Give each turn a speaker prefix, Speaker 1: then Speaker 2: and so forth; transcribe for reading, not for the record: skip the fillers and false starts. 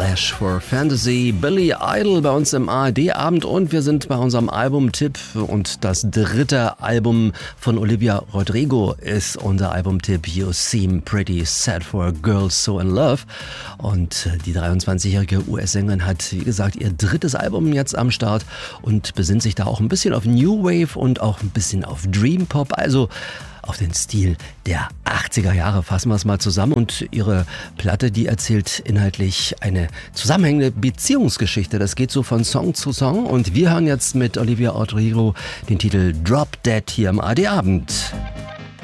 Speaker 1: Flash for Fantasy, Billy Idol bei uns im ARD-Abend und wir sind bei unserem Albumtipp und das dritte Album von Olivia Rodrigo ist unser Albumtipp You Seem Pretty Sad for a Girl So in Love und die 23-jährige US-Sängerin hat, wie gesagt, ihr drittes Album jetzt am Start und besinnt sich da auch ein bisschen auf New Wave und auch ein bisschen auf Dream Pop, also auf den Stil der 80er Jahre, fassen wir es mal zusammen. Und ihre Platte, die erzählt inhaltlich eine zusammenhängende Beziehungsgeschichte. Das geht so von Song zu Song. Und wir hören jetzt mit Olivia Rodrigo den Titel Drop Dead hier im ARD-Abend.